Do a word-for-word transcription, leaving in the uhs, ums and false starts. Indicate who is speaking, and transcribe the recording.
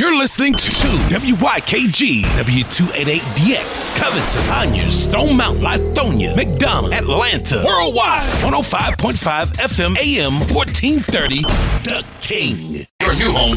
Speaker 1: You're listening to W Y K G, W two eighty-eight D X, Covington, Conyers, Stone Mountain, Lithonia, McDonough, Atlanta, worldwide, one oh five point five F M, A M, fourteen thirty, The King. Your new home